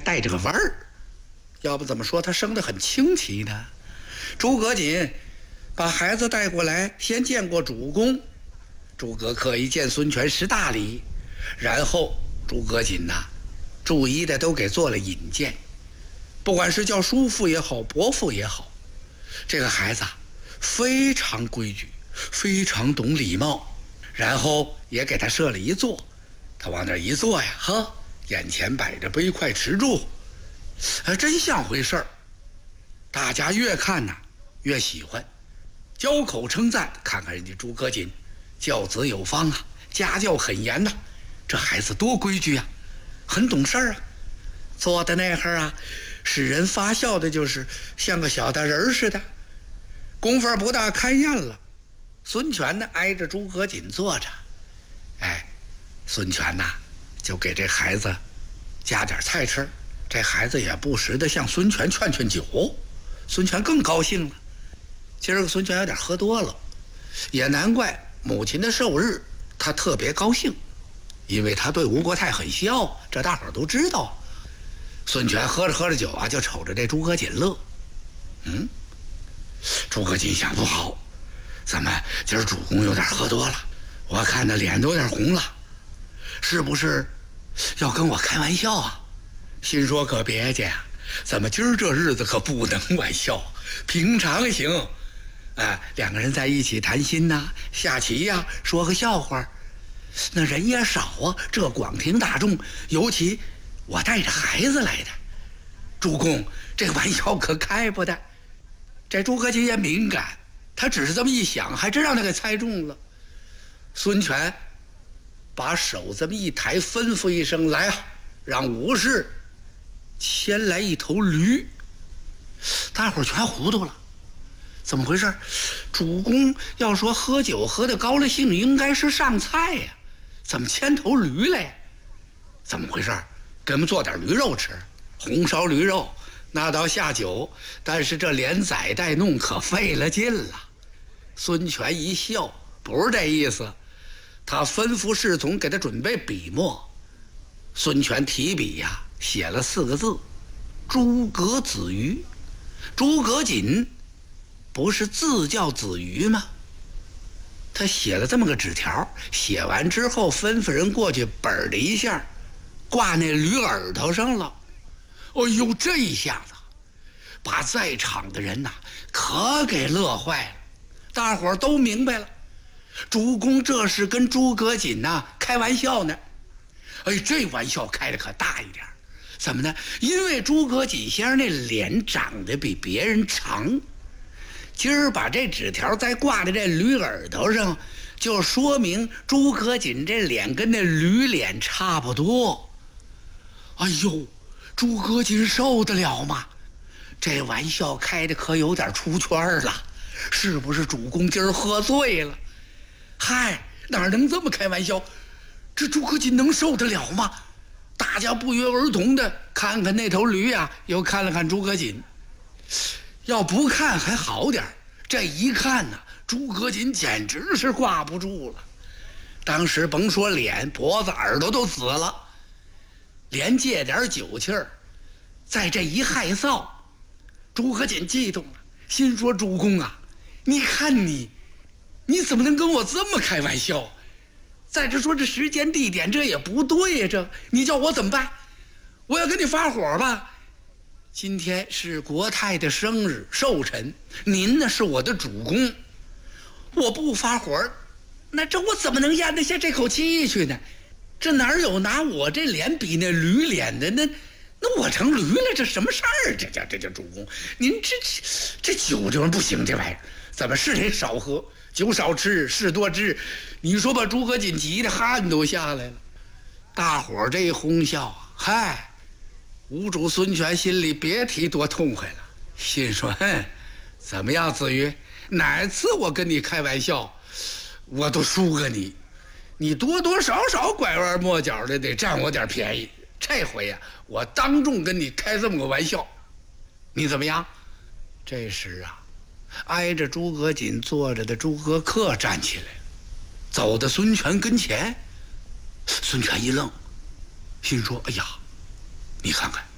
带着个弯儿，要不怎么说他生得很清奇呢？诸葛瑾把孩子带过来，先见过主公。诸葛恪一见孙权施大礼，然后诸葛瑾逐一的都给做了引荐，不管是叫叔父也好，伯父也好，这个孩子非常规矩，非常懂礼貌，然后也给他设了一座，他往那一坐呀，眼前摆着杯筷池柱，还真像回事儿。大家越看越喜欢，交口称赞。看看人家诸葛瑾教子有方家教很严这孩子多规矩很懂事坐在那儿使人发笑的就是像个小大人似的。功夫不大，开宴了。孙权挨着诸葛瑾坐着，孙权就给这孩子加点菜吃。这孩子也不时的向孙权劝劝酒，孙权更高兴了。今儿个孙权有点喝多了，也难怪母亲的寿日他特别高兴，因为他对吴国太很孝，这大伙儿都知道。孙权喝着酒就瞅着这诸葛瑾乐。诸葛瑾想，不好，怎么今儿主公有点喝多了，我看他脸都有点红了，是不是要跟我开玩笑心说可别介，怎么今儿这日子可不能玩笑，平常行，两个人在一起谈心下棋说个笑话，那人也少这广庭大众，尤其我带着孩子来的，主公这个玩笑可开不得。这诸葛瑾也敏感，他只是这么一想，还真让他给猜中了。孙权把手这么一抬，吩咐一声，来让武士牵来一头驴。大伙儿全糊涂了，怎么回事？主公要说喝酒喝得高了兴，应该是上菜怎么牵头驴来？怎么回事？给我们做点驴肉吃，红烧驴肉那倒下酒，但是这连宰带弄可费了劲了。孙权一笑，不是这意思，他吩咐侍从给他准备笔墨。孙权提笔写了4个字：诸葛子瑜。诸葛瑾不是字叫子瑜吗？他写了这么个纸条，写完之后吩咐人过去本儿的一下挂那驴耳朵上了。这一下子把在场的人可给乐坏了。大伙儿都明白了，主公这是跟诸葛瑾开玩笑呢。这玩笑开的可大一点。怎么呢？因为诸葛瑾先生那脸长得比别人长，今儿把这纸条再挂在这驴耳朵上，就说明诸葛瑾这脸跟那驴脸差不多。诸葛瑾受得了吗？这玩笑开的可有点出圈了，是不是主公今儿喝醉了？哪能这么开玩笑？这诸葛瑾能受得了吗？大家不约而同的看看那头驴又看了看诸葛瑾。要不看还好点，这一看诸葛瑾简直是挂不住了。当时甭说脸，脖子耳朵都紫了，连借点酒气儿，在这一害臊，诸葛瑾激动了，心说主公你看你怎么能跟我这么开玩笑？再者说这时间地点这也不对这你叫我怎么办？我要跟你发火吧？今天是国太的生日寿辰，您呢是我的主公，我不发火，那这我怎么能咽得下这口气去呢？这哪有拿我这脸比那驴脸的？那我成驴了，这什么事儿？这叫主公，您这酒这不行，这玩意儿怎么是得少喝，酒少吃，事多知。你说把诸葛瑾急的汗都下来了。大伙儿这一哄笑吴主孙权心里别提多痛快了，心说怎么样子瑜，哪次我跟你开玩笑我都输个你，你多多少少拐弯抹角的得占我点便宜，这回我当众跟你开这么个玩笑，你怎么样？这时挨着诸葛瑾坐着的诸葛恪站起来了，走到孙权跟前。孙权一愣，心说你看看